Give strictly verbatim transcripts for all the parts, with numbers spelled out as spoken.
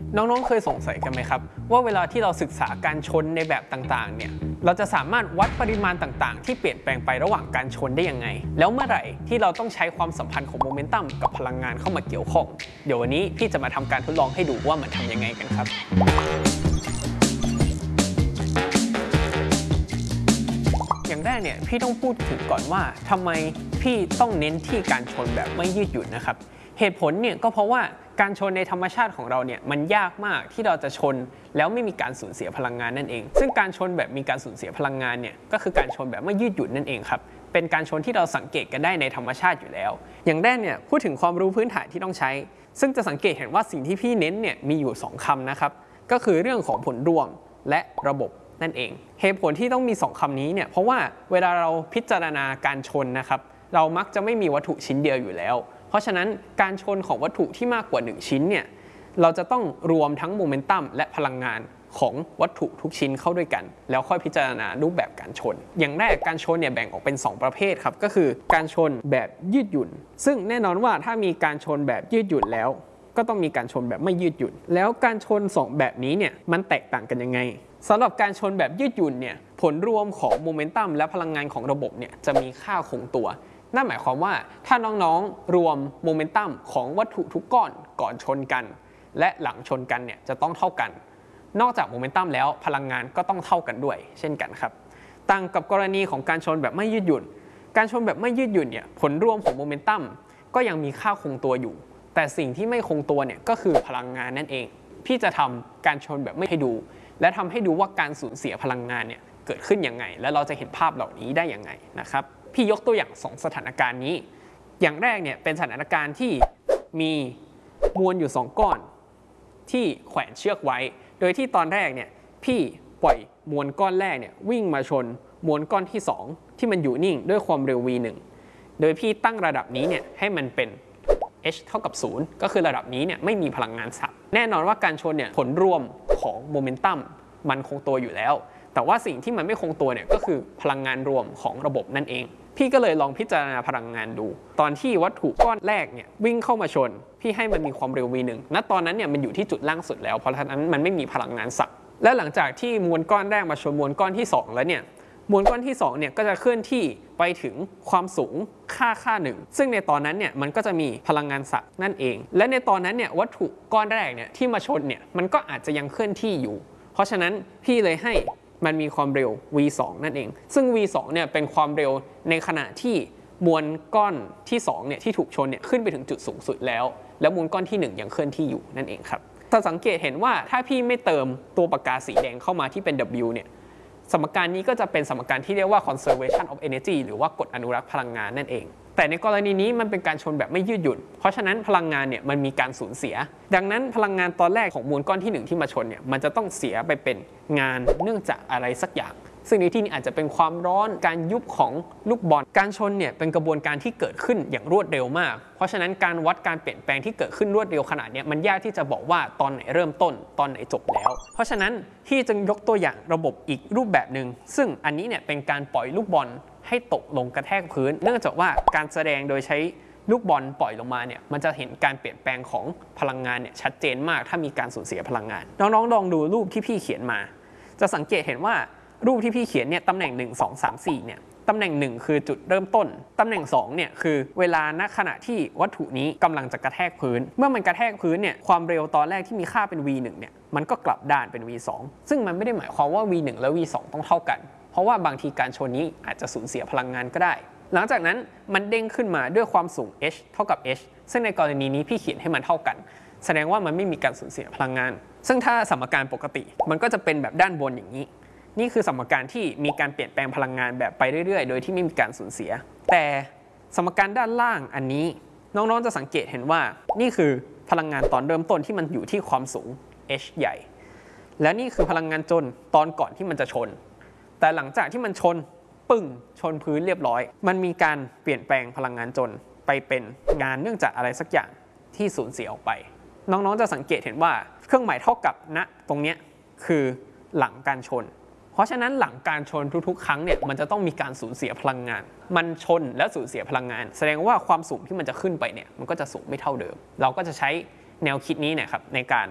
น้องๆเคยสงสัยกันไหมครับว่าเวลาที่เราศึกษาการชนในแบบต่างๆเนี่ยเราจะสามารถวัดปริมาณต่างๆที่เปลี่ยนแปลงไประหว่างการชนได้ยังไงแล้วเมื่อไหร่ที่เราต้องใช้ความสัมพันธ์ของโมเมนตัมกับพลังงานเข้ามาเกี่ยวข้องเดี๋ยววันนี้พี่จะมาทำการทดลองให้ดูว่ามันทำยังไงกันครับอย่างแรกเนี่ยพี่ต้องพูดถึงก่อนว่าทำไมพี่ต้องเน้นที่การชนแบบไม่ยืดหยุ่นนะครับเหตุผลเนี่ยก็เพราะว่าการชนในธรรมชาติของเราเนี่ยมันยากมากที่เราจะชนแล้วไม่มีการสูญเสียพลังงานนั่นเองซึ่งการชนแบบมีการสูญเสียพลังงานเนี่ยก็คือการชนแบบไม่ยืดหยุ่นนั่นเองครับเป็นการชนที่เราสังเกตกันได้ในธรรมชาติอยู่แล้วอย่างแรกเนี่ยพูดถึงความรู้พื้นฐานที่ต้องใช้ซึ่งจะสังเกตเห็นว่าสิ่งที่พี่เน้นเนี่ยมีอยู่สองคำนะครับก็คือเรื่องของผลรวมและระบบนั่นเองเหตุผลที่ต้องมีสองคำนี้เนี่ยเพราะว่าเวลาเราพิจารณาการชนนะครับเรามักจะไม่มีวัตถุชิ้นเดียวอยู่แล้วเพราะฉะนั้นการชนของวัตถุที่มากกว่าหนึ่งชิ้นเนี่ยเราจะต้องรวมทั้งโมเมนตัมและพลังงานของวัตถุทุกชิ้นเข้าด้วยกันแล้วค่อยพิจารณารูปแบบการชนอย่างแรกการชนเนี่ยแบ่งออกเป็นสองประเภทครับก็คือการชนแบบยืดหยุ่นซึ่งแน่นอนว่าถ้ามีการชนแบบยืดหยุ่นแล้วก็ต้องมีการชนแบบไม่ยืดหยุ่นแล้วการชนสองแบบนี้เนี่ยมันแตกต่างกันยังไงสำหรับการชนแบบยืดหยุ่นเนี่ยผลรวมของโมเมนตัมและพลังงานของระบบเนี่ยจะมีค่าคงตัวนั่นหมายความว่าถ้าน้องๆรวมโมเมนตัมของวัตถุทุกก้อนก่อนชนกันและหลังชนกันเนี่ยจะต้องเท่ากันนอกจากโมเมนตัมแล้วพลังงานก็ต้องเท่ากันด้วยเช่นกันครับต่างกับกรณีของการชนแบบไม่ยืดหยุ่นการชนแบบไม่ยืดหยุ่นเนี่ยผลรวมของโมเมนตัมก็ยังมีค่าคงตัวอยู่แต่สิ่งที่ไม่คงตัวเนี่ยก็คือพลังงานนั่นเองพี่จะทำการชนแบบไม่ให้ดูและทำให้ดูว่าการสูญเสียพลังงานเนี่ยเกิดขึ้นยังไงและเราจะเห็นภาพเหล่านี้ได้ยังไงนะครับพี่ยกตัวอย่างสองสถานการณ์นี้อย่างแรกเนี่ยเป็นสถานการณ์ที่มีมวลอยู่สองก้อนที่แขวนเชือกไว้โดยที่ตอนแรกเนี่ยพี่ปล่อยมวลก้อนแรกเนี่ยวิ่งมาชนมวลก้อนที่สองที่มันอยู่นิ่งด้วยความเร็ว วี หนึ่ง โดยพี่ตั้งระดับนี้เนี่ยให้มันเป็น h เท่ากับศูนย์ก็คือระดับนี้เนี่ยไม่มีพลังงานสับแน่นอนว่าการชนเนี่ยผลรวมของโมเมนตัมมันคงตัวอยู่แล้วแต่ว่าสิ่งที่มันไม่คงตัวเนี่ยก็คือพลังงานรวมของระบบนั่นเองพี่ก็เลยลองพิจารณาพลังงานดูตอนที่วัตถุก้อนแรกเนี่ยวิ่งเข้ามาชนพี่ให้มันมีความเร็ว วี หนึ่ง ณ ตอนนั้นเนี่ยมันอยู่ที่จุดล่างสุดแล้วเพราะฉะนั้นมันไม่มีพลังงานสับและหลังจากที่มวลก้อนแรกมาชนมวลก้อนที่สองแล้วเนี่ยมวลก้อนที่สองเนี่ยก็จะเคลื่อนที่ไปถึงความสูงค่าค่าหนึ่งซึ่งในตอนนั้นเนี่ยมันก็จะมีพลังงานสับนั่นเองและในตอนนั้นเนี่ยวัตถุก้อนแรกเนี่ยที่มาชนเนี่ยมันก็อาจจะยังเคลื่อนที่อยู่เพราะฉะนั้นพี่เลยให้มันมีความเร็ว วี สอง นั่นเองซึ่ง วี สอง เนี่ยเป็นความเร็วในขณะที่มวลก้อนที่สองเนี่ยที่ถูกชนเนี่ยขึ้นไปถึงจุดสูงสุดแล้วแล้วมวลก้อนที่หนึ่งยังเคลื่อนที่อยู่นั่นเองครับถ้าสังเกตเห็นว่าถ้าพี่ไม่เติมตัวปากกาสีแดงเข้ามาที่เป็น W เนี่ยสมการนี้ก็จะเป็นสมการที่เรียกว่า conservation of energy หรือว่ากฎอนุรักษ์พลังงานนั่นเองแต่ในกรณีนี้มันเป็นการชนแบบไม่ยืดหยุ่นเพราะฉะนั้นพลังงานเนี่ยมันมีการสูญเสียดังนั้นพลังงานตอนแรกของมวลก้อนที่หนึ่งที่มาชนเนี่ยมันจะต้องเสียไปเป็นงานเนื่องจากอะไรสักอย่างซึ่งในที่นี้อาจจะเป็นความร้อนการยุบของลูกบอลการชนเนี่ยเป็นกระบวนการที่เกิดขึ้นอย่างรวดเร็วมากเพราะฉะนั้นการวัดการเปลี่ยนแปลงที่เกิดขึ้นรวดเร็วขนาดนี้มันยากที่จะบอกว่าตอนไหนเริ่มต้นตอนไหนจบแล้วเพราะฉะนั้นที่จึงยกตัวอย่างระบบอีกรูปแบบหนึ่งซึ่งอันนี้เนี่ยเป็นการปล่อยลูกบอลให้ตกลงกระแทกพื้นเนื่องจากว่าการแสดงโดยใช้ลูกบอลปล่อยลงมาเนี่ยมันจะเห็นการเปลี่ยนแปลงของพลังงานเนี่ยชัดเจนมากถ้ามีการสูญเสียพลังงานน้องๆลองดูรูปที่พี่เขียนมาจะสังเกตเห็นว่ารูปที่พี่เขียนเนี่ยตำแหน่งหนึ่ง สอง สาม สี่เนี่ยตำแหน่งหนึ่งคือจุดเริ่มต้นตำแหน่งสองเนี่ยคือเวลาณขณะที่วัตถุนี้กำลังจะกระแทกพื้นเมื่อมันกระแทกพื้นเนี่ยความเร็วตอนแรกที่มีค่าเป็น วี หนึ่ง เนี่ยมันก็กลับด้านเป็น วี สอง ซึ่งมันไม่ได้หมายความว่า วี หนึ่ง และ วี สอง ต้องเท่ากันเพราะว่าบางทีการชนนี้อาจจะสูญเสียพลังงานก็ได้หลังจากนั้นมันเด้งขึ้นมาด้วยความสูง h เท่ากับ h ซึ่งในกรณีนี้พี่เขียนให้มันเท่ากันแสดงว่ามันไม่มีการสูญเสียพลังงานซึ่งถ้าสมการปกติมันก็จะเป็นแบบด้านบนอย่างนี้นี่คือสมการที่มีการเปลี่ยนแปลงพลังงานแบบไปเรื่อยๆโดยที่ไม่มีการสูญเสียแต่สมการด้านล่างอันนี้น้องๆจะสังเกตเห็นว่านี่คือพลังงานตอนเริ่มต้นที่มันอยู่ที่ความสูง h ใหญ่และนี่คือพลังงานจนตอนก่อนที่มันจะชนแต่หลังจากที่มันชนปึ้งชนพื้นเรียบร้อยมันมีการเปลี่ยนแปลงพลังงานจนไปเป็นงานเนื่องจากอะไรสักอย่างที่สูญเสียออกไปน้องๆจะสังเกตเห็นว่าเครื่องหมายเท่ากับณตรงนี้คือหลังการชนเพราะฉะนั้นหลังการชนทุกๆครั้งเนี่ยมันจะต้องมีการสูญเสียพลังงานมันชนและสูญเสียพลังงานแสดงว่าความสูงที่มันจะขึ้นไปเนี่ยมันก็จะสูงไม่เท่าเดิมเราก็จะใช้แนวคิดนี้เนี่ยครับในการ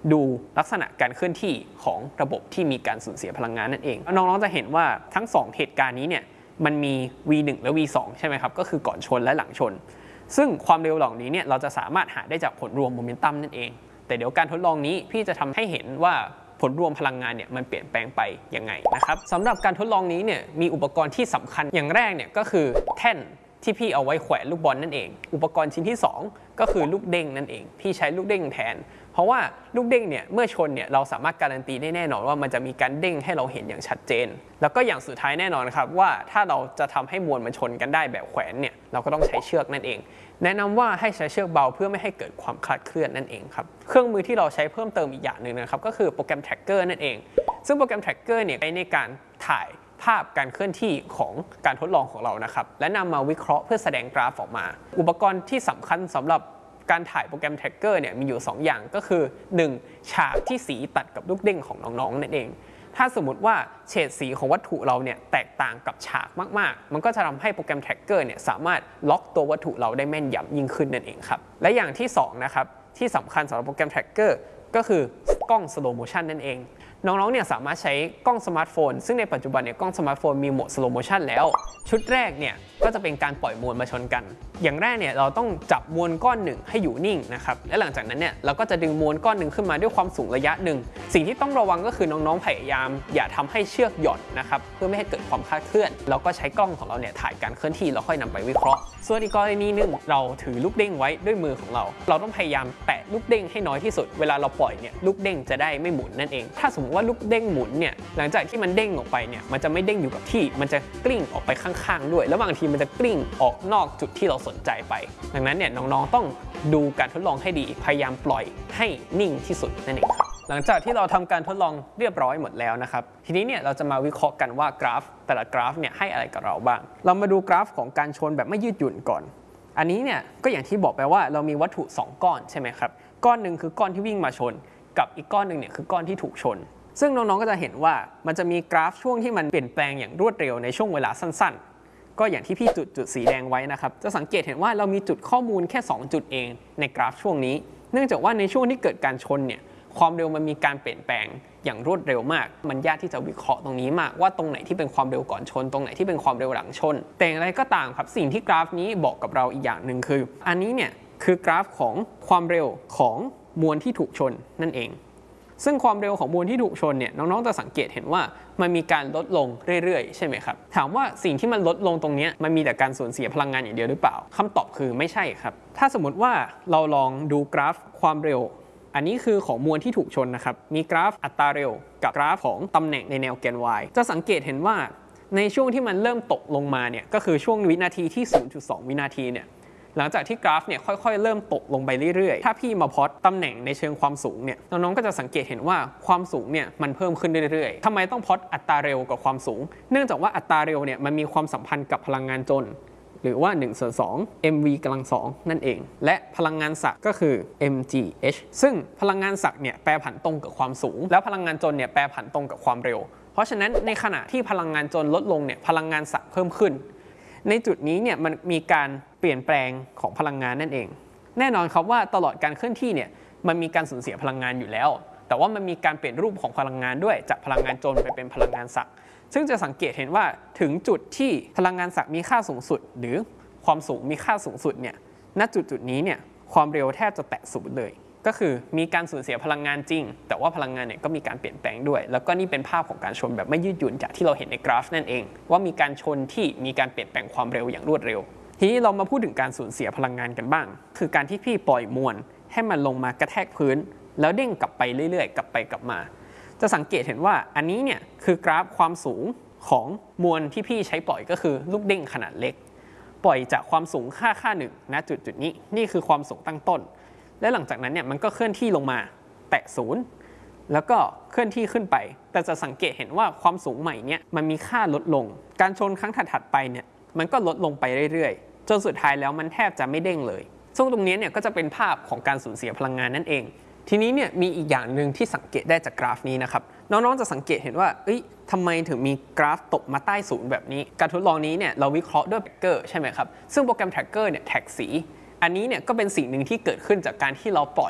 ดูลักษณะการเคลื่อนที่ของระบบที่มีการสูญเสียพลังงานนั่นเองน้องๆจะเห็นว่าทั้งสองเหตุการณ์นี้เนี่ยมันมี วี หนึ่ง และ วี สอง ใช่ไหมครับก็คือก่อนชนและหลังชนซึ่งความเร็วเหล่านี้เนี่ยเราจะสามารถหาได้จากผลรวมโมเมนตัมนั่นเองแต่เดี๋ยวการทดลองนี้พี่จะทำให้เห็นว่าผลรวมพลังงานเนี่ยมันเปลี่ยนแปลงไปยังไงนะครับสำหรับการทดลองนี้เนี่ยมีอุปกรณ์ที่สำคัญอย่างแรกเนี่ยก็คือแท่นที่พี่เอาไว้แขวนลูกบอลนั่นเองอุปกรณ์ชิ้นที่สองก็คือลูกเด้งนั่นเองพี่ใช้ลูกเด้งแทนเพราะว่าลูกเด้งเนี่ยเมื่อชนเนี่ยเราสามารถการันตีได้แน่นอนว่ามันจะมีการเด้งให้เราเห็นอย่างชัดเจนแล้วก็อย่างสุดท้ายแน่นอนครับว่าถ้าเราจะทำให้มวลมันชนกันได้แบบแขวนเนี่ยเราก็ต้องใช้เชือกนั่นเองแนะนำว่าให้ใช้เชือกเบาเพื่อไม่ให้เกิดความคลาดเคลื่อนนั่นเองครับเครื่องมือที่เราใช้เพิ่มเติมอีกอย่างหนึ่งนะครับก็คือโปรแกรม Tracker นั่นเองซึ่งโปรแกรม Tracker เนี่ยใช้ในการถ่ายภาพการเคลื่อนที่ของการทดลองของเรานะครับและนำมาวิเคราะห์เพื่อแสดงกราฟออกมาอุปกรณ์ที่สำคัญสำหรับการถ่ายโปรแกรม Tracker เนี่ยมีอยู่สองอย่างก็คือหนึ่งฉากที่สีตัดกับลูกเด้งของน้องๆนั่นเองถ้าสมมติว่าเฉดสีของวัตถุเราเนี่ยแตกต่างกับฉากมากๆมันก็จะทำให้โปรแกรม Tracker เนี่ยสามารถล็อกตัววัตถุเราได้แม่นยำยิ่งขึ้นนั่นเองครับและอย่างที่สองนะครับที่สำคัญสำหรับโปรแกรม Tracker ก็คือกล้อง slow motion นั่นเองน้องๆเนี่ยสามารถใช้กล้องสมาร์ทโฟนซึ่งในปัจจุบันเนี่ยกล้องสมาร์ทโฟนมีโหมด slow motion แล้วชุดแรกเนี่ยก็จะเป็นการปล่อยมวลมาชนกันอย่างแรกเนี่ยเราต้องจับมวลก้อนหนึ่งให้อยู่นิ่งนะครับและหลังจากนั้นเนี่ยเราก็จะดึงมวลก้อนหนึ่งขึ้นมาด้วยความสูงระยะหนึ่งสิ่งที่ต้องระวังก็คือน้องๆพยายามอย่าทำให้เชือกหย่อนนะครับเพื่อไม่ให้เกิดความคลาดเคลื่อนเราก็ใช้กล้องของเราเนี่ยถ่ายการเคลื่อนที่แล้วค่อยนำไปวิเคราะห์ส่วนอีกกรณีหนึ่งเราถือลูกเด้งไว้ด้วยมือของเราเราต้องพยายามแตะลูกเด้งให้น้อยที่สุดเวลาเราปล่อยเนี่ยลูกเด้งจะได้ไม่หมุนนั่นเองถ้าสมมติว่าลูกเด้งหมุนเนี่ยหลังจากที่มันเด้งออกไปเนี่ยมันจะไม่เด้งอยู่กับที่มันจะกลิ้งออกไปข้างๆด้วยแล้วบางทีมันจะกลิ้งออกนอกจุดที่เราสนใจไปดังนั้นเนี่ยน้องๆต้องดูการทดลองให้ดีพยายามปล่อยให้นิ่งที่สุดนั่นเองครับหลังจากที่เราทำการทดลองเรียบร้อยหมดแล้วนะครับทีนี้เนี่ยเราจะมาวิเคราะห์กันว่ากราฟแต่ละกราฟเนี่ยให้อะไรกับเราบ้างเรามาดูกราฟของการชนแบบไม่ยืดหยุ่นก่อนอันนี้เนี่ยก็อย่างที่บอกไปว่าเรามีวัตถุสองก้อนใช่ไหมครับก้อนหนึ่งคือก้อนที่วิ่งมาชนกับอีกก้อนหนึ่งเนี่ยคือก้อนที่ถูกชนซึ่งน้องๆก็จะเห็นว่ามันจะมีกราฟช่วงที่มันเปลี่ยนแปลงอย่างรวดเร็วในช่วงเวลาสั้นๆก็อย่างที่พี่จุดจุดสีแดงไว้นะครับจะสังเกตเห็นว่าเรามีจุดข้อมูลแค่สองจุดเองในกราฟช่วงนี้เนื่องจากว่าในช่วงที่เกิดการชนเนี่ยความเร็วมันมีการเปลี่ยนแปลงอย่างรวดเร็วมากมันยากที่จะวิเคราะห์ตรงนี้มากว่าตรงไหนที่เป็นความเร็วก่อนชนตรงไหนที่เป็นความเร็วหลังชนแต่อย่างไรก็ตามครับสิ่งที่กราฟนี้บอกกับเราอีกอย่างหนึ่งคืออันนี้เนี่ยคือกราฟของความเร็วของมวลที่ถูกชนนั่นเองซึ่งความเร็วของมวลที่ถูกชนเนี่ยน้องๆจะสังเกตเห็นว่ามันมีการลดลงเรื่อยๆใช่ไหมครับถามว่าสิ่งที่มันลดลงตรงนี้มันมีแต่การสูญเสียพลังงานอย่างเดียวหรือเปล่าคำตอบคือไม่ใช่ครับถ้าสมมติว่าเราลองดูกราฟความเร็วอันนี้คือของมวลที่ถูกชนนะครับมีกราฟอัตราเร็วกับกราฟของตำแหน่งในแนวแกน y จะสังเกตเห็นว่าในช่วงที่มันเริ่มตกลงมาเนี่ยก็คือช่วงวินาทีที่ ศูนย์จุดสอง วินาทีเนี่ยหลังจากที่กราฟเนี่ยค่อยๆเริ่มตกลงไปเรื่อยๆถ้าพี่มาพอตตำแหน่งในเชิงความสูงเนี่ยน้องๆก็จะสังเกตเห็นว่าความสูงเนี่ยมันเพิ่มขึ้นเรื่อยๆทำไมต้องพอตอัตราเร็วกับความสูงเนื่องจากว่าอัตราเร็วเนี่ยมันมีความสัมพันธ์กับพลังงานจนหรือว่าหนึ่งส่วนสอง เอ็ม วี กำลังสองนั่นเองและพลังงานศักย์ก็คือ เอ็ม จี เอช ซึ่งพลังงานศักย์เนี่ยแปรผันตรงกับความสูงแล้วพลังงานจนเนี่ยแปรผันตรงกับความเร็วเพราะฉะนั้นในขณะที่พลังงานจนลดลงเนี่ยพลังงานศักย์เพิ่มขึ้นในจุดนี้เนี่ยมันมีการเปลี่ยนแปลงของพลังงานนั่นเองแน่นอนครับว่าตลอดการเคลื่อนที่เนี่ยมันมีการสูญเสียพลังงานอยู่แล้วแต่ว่ามันมีการเปลี่ยนรูปของพลังงานด้วยจากพลังงานจนไปเป็นพลังงานศักย์ซึ่งจะสังเกตเห็นว่าถึงจุดที่พลังงานศักย์มีค่าสูงสุดหรือความสูงมีค่าสูงสุดเนี่ยณจุดจุดนี้เนี่ยความเร็วแทบจะแตะศูนย์เลยก็คือมีการสูญเสียพลังงานจริงแต่ว่าพลังงานเนี่ยก็มีการเปลี่ยนแปลงด้วยแล้วก็นี่เป็นภาพของการชนแบบไม่ยืดหยุ่นจากที่เราเห็นในกราฟนั่นเองว่ามีการชนที่มีการเปลี่ยนแปลงความเร็วอย่างรวดเร็วทีนี้เรามาพูดถึงการสูญเสียพลังงานกันบ้างคือการที่พี่ปล่อยมวลให้มันลงมากระแทกพื้นแล้วเด้งกลับไปเรื่อยๆกลับไปกลับมาจะสังเกตเห็นว่าอันนี้เนี่ยคือกราฟความสูงของมวลที่พี่ใช้ปล่อยก็คือลูกเด้งขนาดเล็กปล่อยจากความสูงค่าค่าหนึ่งณจุดจุดนี้นี่คือความสูงตั้งต้นและหลังจากนั้นเนี่ยมันก็เคลื่อนที่ลงมาแตะศูนย์แล้วก็เคลื่อนที่ขึ้นไปแต่จะสังเกตเห็นว่าความสูงใหม่เนี่ยมันมีค่าลดลงการชนครั้งถัดๆไปเนี่ยมันก็ลดลงไปเรื่อยๆจนสุดท้ายแล้วมันแทบจะไม่เด้งเลยซึ่งตรงนี้เนี่ยก็จะเป็นภาพของการสูญเสียพลังงานนั่นเองทีนี้เนี่ยมีอีกอย่างหนึ่งที่สังเกตได้จากกราฟนี้นะครับน้องๆจะสังเกตเห็นว่าเอ้ยทำไมถึงมีกราฟตกมาใต้ศูนย์แบบนี้การทดลองนี้เนี่ยเราวิเคราะห์ด้วย Tracker ใช่ไหมครับซึ่งโปรแกรม Tracker เนี่ยแท็กสีอันนี้เนี่ยก็เป็นสิ่งหนึ่งที่เกิดขึ้นจากการที่เราปล่อย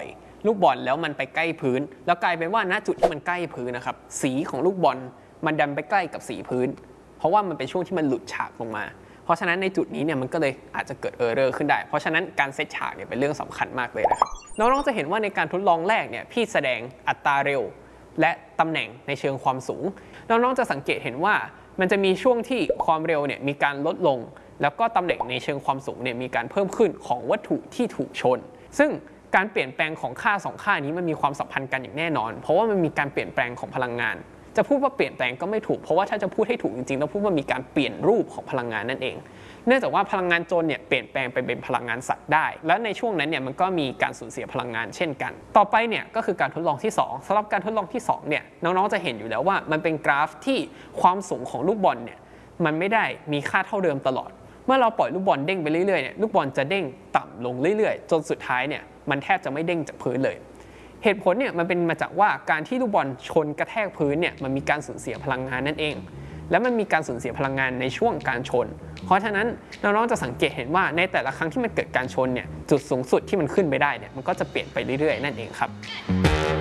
ลูกบอลแล้วมันไปใกล้พื้นแล้วกลายเป็นว่าณจุดที่มันใกล้พื้นนะครับสีของลูกบอลมันดันไปใกล้กับสีพื้นเพราะว่ามันเป็นช่วงที่มันหลุดฉากลงมาเพราะฉะนั้นในจุดนี้เนี่ยมันก็เลยอาจจะเกิดเออร์เรอร์ขึ้นได้เพราะฉะนั้นการเซตฉากเนี่ยเป็นเรื่องสำคัญมากเลยนะครับน้องๆจะเห็นว่าในการทดลองแรกเนี่ยพี่แสดงอัตราเร็วและตำแหน่งในเชิงความสูงน้องๆจะสังเกตเห็นว่ามันจะมีช่วงที่ความเร็วเนี่ยมีการลดลงแล้วก็ตำแหน่งในเชิงความสูงเนี่ยมีการเพิ่มขึ้นของวัตถุที่ถูกชนซึ่งการเปลี่ยนแปลงของค่าสองค่านี้มันมีความสัมพันธ์กันอย่างแน่นอนเพราะว่ามันมีการเปลี่ยนแปลงของพลังงานจะพูดว่าเปลี่ยนแปลงก็ไม่ถูกเพราะว่าถ้าจะพูดให้ถูกจริงๆต้องพูดว่ามีการเปลี่ยนรูปของพลังงานนั่นเองเนื่องจากว่าพลังงานจนเนี่ยเปลี่ยนแปลงไปเป็นพลังงานสัตว์ได้และในช่วงนั้นเนี่ยมันก็มีการสูญเสียพลังงานเช่นกันต่อไปเนี่ยก็คือการทดลองที่สองสำหรับการทดลองที่สองเนี่ยน้องๆจะเห็นอยู่แล้วว่ามันเป็นกราฟที่ความสูงของลูกบอลเนี่ยมันไม่ได้มีค่าเท่าเดิมตลอดเมื่อเราปล่อยลูกบอลเด้งไปเรื่อยๆเนี่ยลูกบอลจะเด้งต่ำลงเรื่อยๆจนสุดท้ายเนี่ยมันแทบจะไม่เด้งจากพื้นเลยเหตุผลเนี่ยมันเป็นมาจากว่าการที่ลูกบอลชนกระแทกพื้นเนี่ยมันมีการสูญเสียพลังงานนั่นเองและมันมีการสูญเสียพลังงานในช่วงการชนเพราะฉะนั้นน้องๆจะสังเกตเห็นว่าในแต่ละครั้งที่มันเกิดการชนเนี่ยจุดสูงสุดที่มันขึ้นไปได้เนี่ยมันก็จะเปลี่ยนไปเรื่อยๆนั่นเองครับ